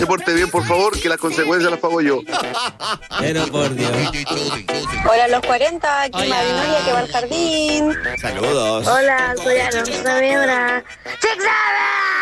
se porte bien, por favor, que las consecuencias las pago yo. Pero por Dios. Hola, los 40, aquí Hola. Marinoria que va al jardín. Saludos. Hola, soy Alonso Saavedra. ¡Six